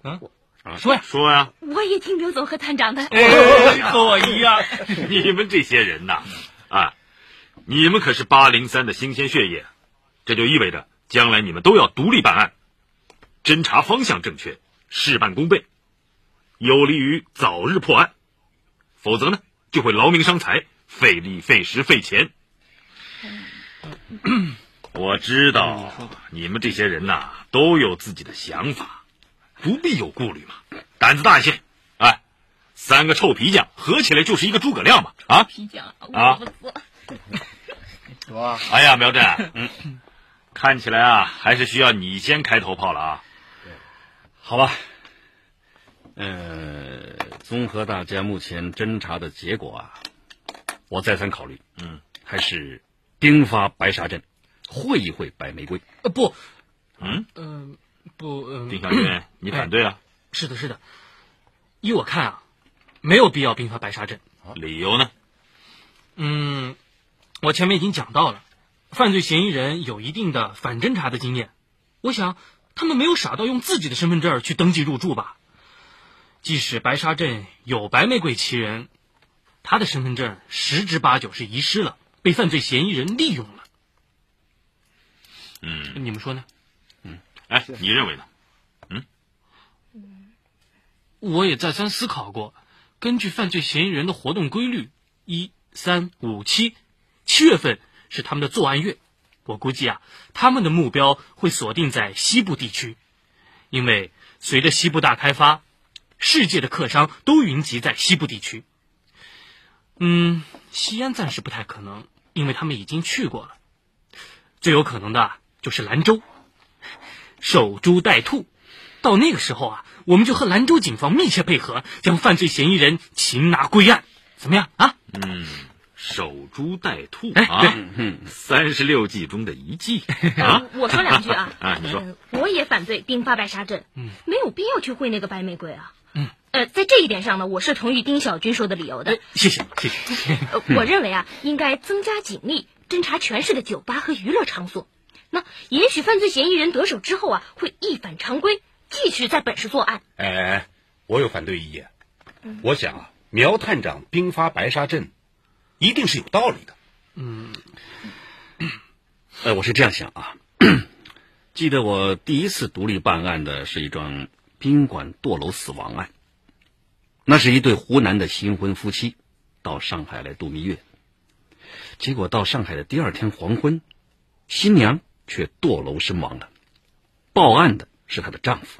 说呀， 说呀。 我也听刘总和探长的。 和我一样。 你们这些人呐，你们可是803的新鲜血液，这就意味着将来你们都要独立办案，侦查方向正确，事半功倍，有利于早日破案。否则呢，就会劳民伤财，费力费时费钱。我知道你们这些人呐，都有自己的想法，不必有顾虑嘛，胆子大一些。3个臭皮匠合起来就是一个诸葛亮嘛！ 皮匠，我不做。 哎呀，苗震，看起来还是需要你先开头炮了啊。 好吧，综合大家目前侦查的结果我再三考虑，还是兵发白沙镇，会一会白玫瑰。 不， 丁小军，你反对啊？ 是的，依我看没有必要兵发白沙镇。 理由呢？ 我前面已经讲到了，犯罪嫌疑人有一定的反侦查的经验，我想他们没有傻到用自己的身份证去登记入住吧。即使白沙镇有白玫瑰其人，他的身份证10之8九是遗失了，被犯罪嫌疑人利用了。你们说呢？ 你认为呢？ 我也再三思考过，根据犯罪嫌疑人的活动规律，1、3、5、7月份是他们的作案月，我估计他们的目标会锁定在西部地区，因为随着西部大开发，世界的客商都云集在西部地区。西安暂时不太可能，因为他们已经去过了。最有可能的就是兰州，守株待兔。到那个时候我们就和兰州警方密切配合，将犯罪嫌疑人擒拿归案，怎么样守株待兔对 ，36计中的一计我说两句你说。 我也反对兵发白沙镇，没有必要去会那个白玫瑰在这一点上呢，我是同意丁小军说的理由的。 谢谢。 我认为应该增加警力，侦查全市的酒吧和娱乐场所。那也许犯罪嫌疑人得手之后会一反常规，继续在本市作案。 我有反对意见。我想苗探长兵发白沙镇一定是有道理的。 我是这样想记得我第一次独立办案的是一桩宾馆堕楼死亡案，那是一对湖南的新婚夫妻到上海来度蜜月，结果到上海的第2天黄昏，新娘却堕楼身亡了。报案的是她的丈夫。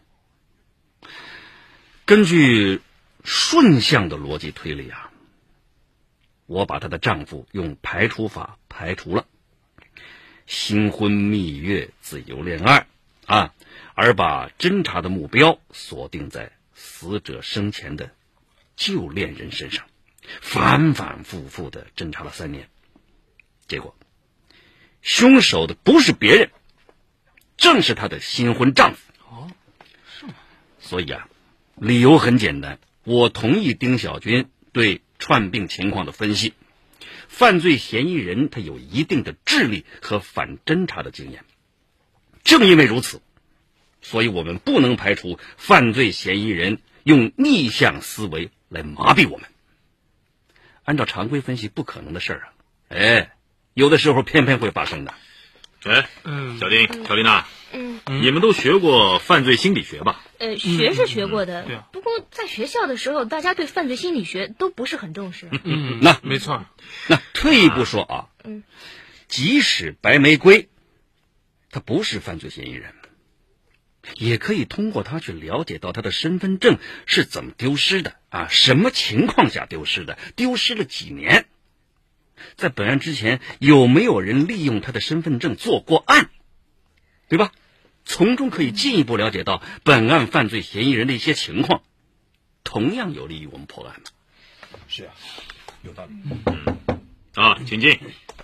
根据顺向的逻辑推理我把她的丈夫用排除法排除了，新婚蜜月自由恋爱而把侦查的目标锁定在死者生前的旧恋人身上，反反复复的侦查了3年，结果凶手的不是别人，正是她的新婚丈夫。 是吗？ 所以理由很简单，我同意丁小军对串并情况的分析。犯罪嫌疑人他有一定的智力和反侦查的经验，正因为如此，所以我们不能排除犯罪嫌疑人用逆向思维来麻痹我们。按照常规分析不可能的事有的时候偏偏会发生的。 小丁、小丽娜，你们都学过犯罪心理学吧？ 学是学过的， 对不过在学校的时候，大家对犯罪心理学都不是很重视。 那没错。 那退一步说即使白玫瑰他不是犯罪嫌疑人，也可以通过他去了解到他的身份证是怎么丢失的什么情况下丢失的，丢失了几年，在本案之前有没有人利用他的身份证做过案，对吧？从中可以进一步了解到本案犯罪嫌疑人的一些情况，同样有利于我们破案。 是有道理。 请进。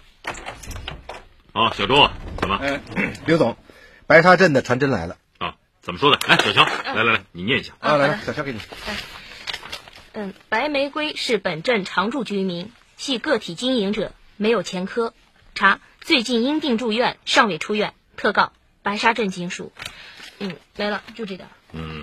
小周，怎么？ 刘总，白沙镇的传真来了。 怎么说的？小乔，来，你念一下。 来，小乔给你。 白玫瑰是本镇常住居民，系个体经营者，没有前科。查最近因病住院，尚未出院。特告白沙镇警署。没了，就这点。